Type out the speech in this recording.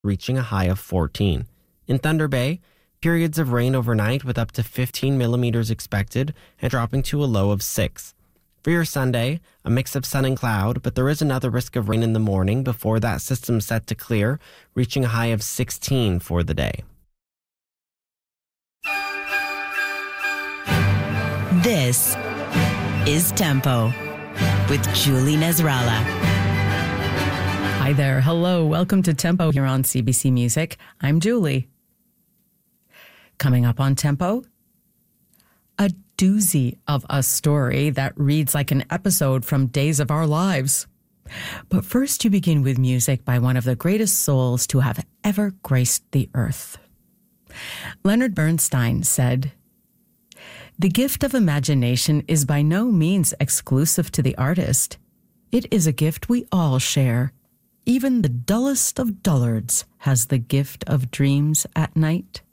reaching a high of 14. In Thunder Bay, periods of rain overnight with up to 15 millimeters expected and dropping to a low of 6. For your Sunday, a mix of sun and cloud, but there is another risk of rain in the morning before that system set to clear, reaching a high of 16 for the day. This is Tempo with Julie Nasrallah. Hi there. Hello. Welcome to Tempo here on CBC Music. I'm Julie. Coming up on Tempo, a doozy of a story that reads like an episode from Days of Our Lives. But first, you begin with music by one of the greatest souls to have ever graced the earth. Leonard Bernstein said, "The gift of imagination is by no means exclusive to the artist. It is a gift we all share. Even the dullest of dullards has the gift of dreams at night."